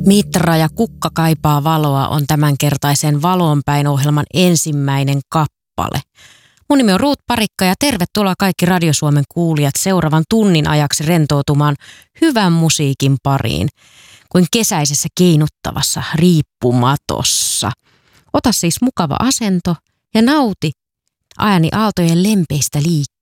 Mitra ja kukka kaipaa valoa on tämänkertaisen Valoonpäin ohjelman ensimmäinen kappale. Mun nimi on Ruut Parikka ja tervetuloa kaikki Radio Suomen kuulijat seuraavan tunnin ajaksi rentoutumaan hyvän musiikin pariin kuin kesäisessä keinuttavassa riippumatossa. Ota siis mukava asento ja nauti ääniaaltojen lempeistä liikkeistä.